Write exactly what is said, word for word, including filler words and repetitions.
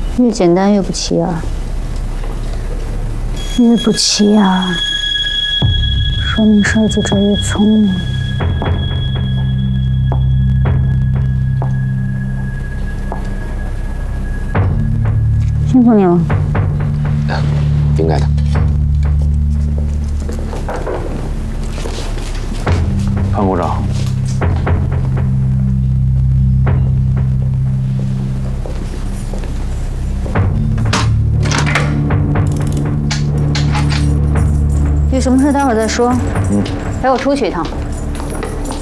越简单越不起眼，越不起眼，说明设计者越聪明。辛苦你了。 应该的。潘股长。 有什么事待会儿再说。嗯，陪我出去一趟。